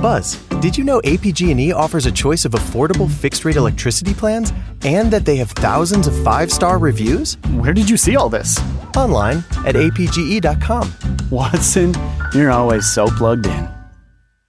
Buzz, did you know APG&E offers a choice of affordable fixed-rate electricity plans and that they have thousands of five-star reviews? Where did you see all this? Online at apge.com. Watson, you're always so plugged in.